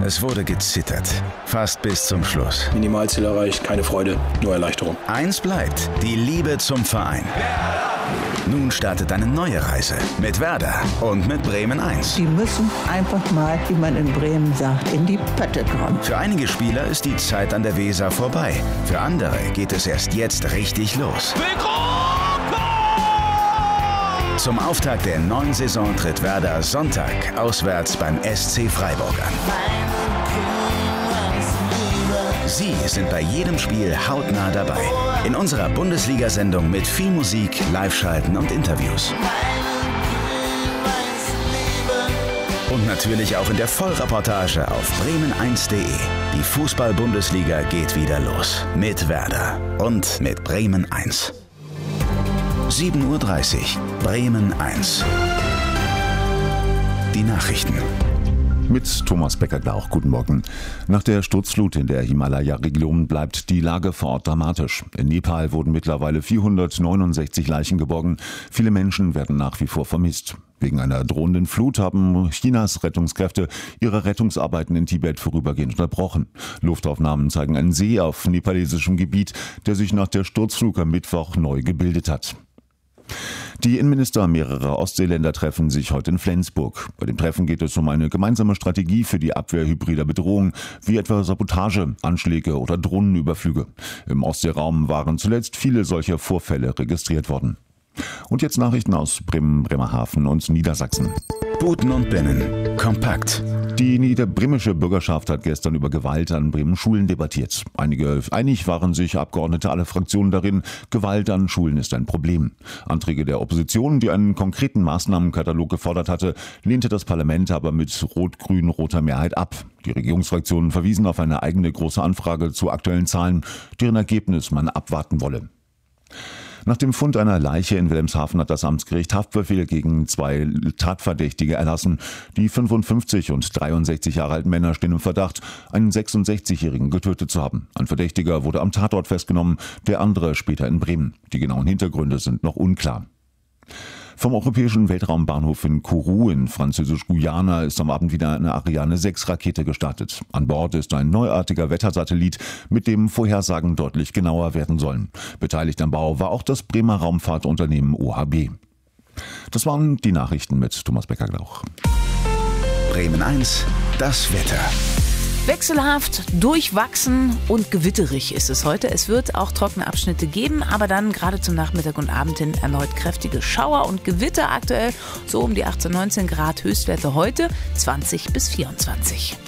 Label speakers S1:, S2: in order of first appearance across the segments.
S1: Es wurde gezittert. Fast bis zum Schluss.
S2: Minimalziel erreicht, keine Freude, nur Erleichterung.
S1: Eins bleibt: die Liebe zum Verein. Nun startet eine neue Reise mit Werder und mit Bremen 1.
S3: Die müssen einfach mal, wie man in Bremen sagt, in die Pötte kommen.
S1: Für einige Spieler ist die Zeit an der Weser vorbei. Für andere geht es erst jetzt richtig los. Zum Auftakt der neuen Saison tritt Werder Sonntag auswärts beim SC Freiburg an. Sie sind bei jedem Spiel hautnah dabei. In unserer Bundesliga-Sendung mit viel Musik, Live-Schalten und Interviews. Und natürlich auch in der Vollreportage auf bremen1.de. Die Fußball-Bundesliga geht wieder los. Mit Werder und mit Bremen 1. 7:30 Uhr, Bremen 1. Die Nachrichten.
S4: Mit Thomas Becker-Glauch. Guten Morgen. Nach der Sturzflut in der Himalaya-Region bleibt die Lage vor Ort dramatisch. In Nepal wurden mittlerweile 469 Leichen geborgen. Viele Menschen werden nach wie vor vermisst. Wegen einer drohenden Flut haben Chinas Rettungskräfte ihre Rettungsarbeiten in Tibet vorübergehend unterbrochen. Luftaufnahmen zeigen einen See auf nepalesischem Gebiet, der sich nach der Sturzflut am Mittwoch neu gebildet hat. Die Innenminister mehrerer Ostseeländer treffen sich heute in Flensburg. Bei dem Treffen geht es um eine gemeinsame Strategie für die Abwehr hybrider Bedrohungen, wie etwa Sabotage, Anschläge oder Drohnenüberflüge. Im Ostseeraum waren zuletzt viele solcher Vorfälle registriert worden. Und jetzt Nachrichten aus Bremen, Bremerhaven und Niedersachsen.
S1: Buten und Binnen. Kompakt.
S4: Die niederbremische Bürgerschaft hat gestern über Gewalt an Bremen Schulen debattiert. Einig waren sich Abgeordnete aller Fraktionen darin, Gewalt an Schulen ist ein Problem. Anträge der Opposition, die einen konkreten Maßnahmenkatalog gefordert hatte, lehnte das Parlament aber mit rot-grün-roter Mehrheit ab. Die Regierungsfraktionen verwiesen auf eine eigene große Anfrage zu aktuellen Zahlen, deren Ergebnis man abwarten wolle. Nach dem Fund einer Leiche in Wilhelmshaven hat das Amtsgericht Haftbefehl gegen 2 Tatverdächtige erlassen. Die 55 und 63 Jahre alten Männer stehen im Verdacht, einen 66-Jährigen getötet zu haben. Ein Verdächtiger wurde am Tatort festgenommen, der andere später in Bremen. Die genauen Hintergründe sind noch unklar. Vom europäischen Weltraumbahnhof in Kourou in Französisch-Guyana ist am Abend wieder eine Ariane 6 Rakete gestartet. An Bord ist ein neuartiger Wettersatellit, mit dem Vorhersagen deutlich genauer werden sollen. Beteiligt am Bau war auch das Bremer Raumfahrtunternehmen OHB. Das waren die Nachrichten mit Thomas Becker-Glauch.
S1: Bremen 1, das Wetter.
S5: Wechselhaft, durchwachsen und gewitterig ist es heute. Es wird auch trockene Abschnitte geben, aber dann gerade zum Nachmittag und Abend hin erneut kräftige Schauer und Gewitter. Aktuell so um die 18, 19 Grad, Höchstwerte heute 20 bis 24.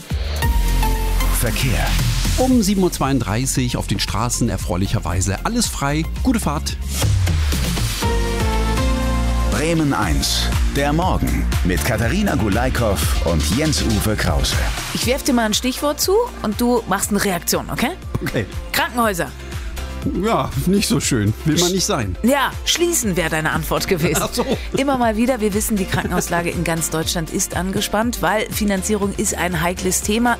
S1: Verkehr.
S6: Um 7:32 Uhr auf den Straßen erfreulicherweise alles frei. Gute Fahrt.
S1: Bremen 1, der Morgen mit Katharina Gulaikow und Jens-Uwe Krause.
S5: Ich werf dir mal ein Stichwort zu und du machst eine Reaktion, okay?
S6: Okay.
S5: Krankenhäuser.
S6: Ja, nicht so schön. Will man nicht sein.
S5: Ja, schließen wäre deine Antwort gewesen.
S6: Ach so.
S5: Immer mal wieder, wir wissen, die Krankenhauslage in ganz Deutschland ist angespannt, weil Finanzierung ist ein heikles Thema.